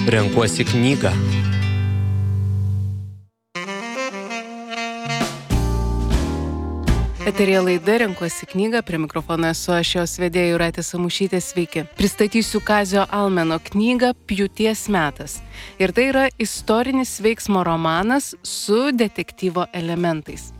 Renkuosi knygą. Eteryje laida Renkuosi knygą, prie mikrofono esu aš jos vedėja Jūratė Samušytė, sveiki. Pristatysiu Kazio Almeno knygą Pjūties metas. Ir tai yra istorinis veiksmo romanas su detektyvo elementais.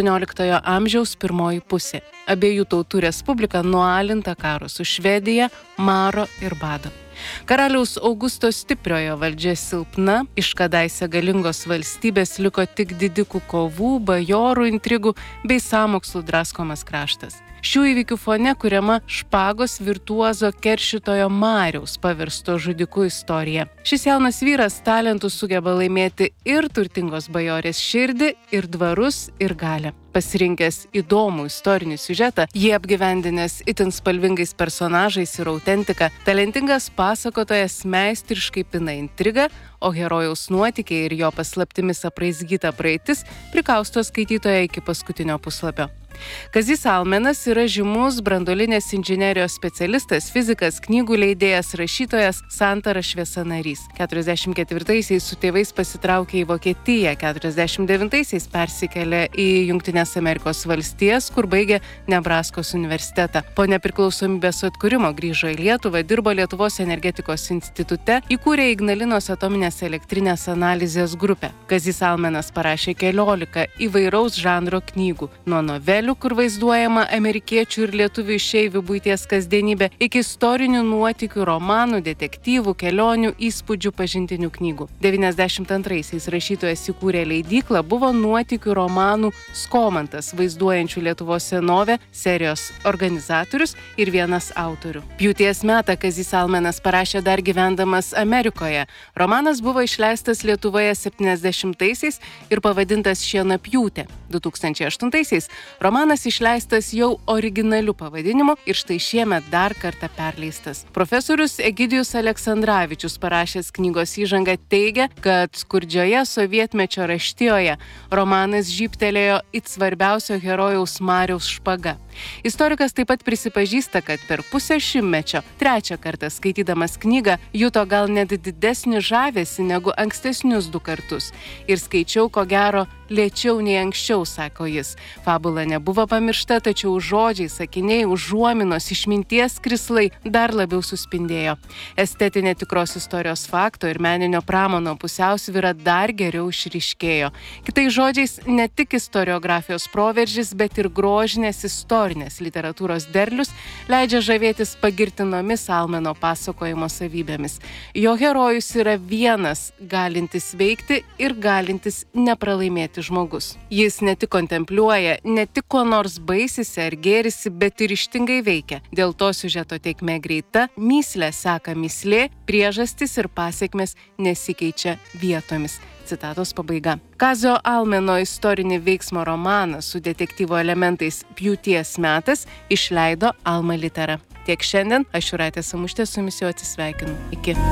18 amžiaus pirmoji pusė. Abiejų tautų respublika nualinta karo su Švedija, maro ir bado. Karaliaus Augusto Stipriojo valdžia silpna, iš kadaise galingos valstybės liko tik didikų kovų, bajorų intrigų bei sąmokslų draskomas kraštas. Šių įvykių fone kuriama špagos virtuozo keršytojo Mariaus paversto žudiku istorija. Šis jaunas vyras talentų sugeba laimėti ir turtingos bajorės širdį, ir dvarus, ir galią. Pasirinkęs įdomų istorinį siužetą, jį apgyvendinęs itin spalvingais personažais ir autentika, talentingas pasakotojas meistriškai pina intrigą, o herojaus nuotykiai ir jo paslaptimis apraizgyta praeitis prikausto skaitytoją iki paskutinio puslapio. Kazys Almenas yra žymus branduolinės inžinerijos specialistas, fizikas, knygų leidėjas, rašytojas, Santara šviesa narys. 44-aisiais su tėvais pasitraukė į Vokietiją, 49-aisiais persikėlė į Jungtines Amerikos valstijas, kur baigė Nebraskos universitetą. Po nepriklausomybės atkūrimo grįžo į Lietuvą, dirbo Lietuvos energetikos institute, įkūrė Ignalinos atominės elektrinės analizės grupę. Kazys Almenas parašė 14 įvairaus žanro knygų, nuo novelių, kur vaizduojama amerikiečių ir lietuvių išeivių buities kasdienybė, iki istorinių nuotykių, romanų, detektyvų, kelionių, įspūdžių, pažintinių knygų. 92-aisiais rašytojas įkūrė leidyklą, buvo nuotykių romanų Skomantas, vaizduojančių Lietuvos senovę, serijos organizatorius ir vienas autorių. Pjūties metą Kazys Almenas parašė dar gyvendamas Amerikoje. Romanas buvo išleistas Lietuvoje 70-aisiais ir pavadintas Šienapjūtė. 2008-aisiais romanas išleistas jau originaliu pavadinimu ir štai šiemet dar kartą perleistas. Profesorius Egidijus Aleksandravičius parašęs knygos įžangą teigia, kad skurdžioje sovietmečio raštijoje romanas žybtelėjo it svarbiausio herojaus Mariaus špaga. Istorikas taip pat prisipažįsta, kad per pusę šimtmečio, trečią kartą skaitydamas knygą, juto gal net didesnį žavesį negu ankstesnius 2 kartus. Ir skaičiau, ko gero, lėčiau nei anksčiau, sako jis. Fabula nebuvo pamiršta, tačiau žodžiai, sakiniai, užuominos, išminties krislai dar labiau suspindėjo. Estetinė tikros istorijos fakto ir meninio pramono pusiausvyra dar geriau išryškėjo. Kitais žodžiais, ne tik istoriografijos proveržis, bet ir grožinės istorinės literatūros derlius leidžia žavėtis pagirtinomis Almeno pasakojimo savybėmis. Jo herojus yra vienas galintis veikti ir galintis nepralaimėti žmogus. Jis ne tik kontempliuoja, ne tik ko nors baisisi ar gėrisi, bet ir ryžtingai veikia. Dėl to siužeto tėkmė greita, mįslė seka mįslė, priežastys ir pasekmės nesikeičia vietomis. Citatos pabaiga. Kazio Almeno istorinį veiksmo romaną su detektyvo elementais Pjūties metas išleido Alma Litera. Tiek šiandien, aš Jūratė Samušytė su jumis jau atsisveikinu. Iki.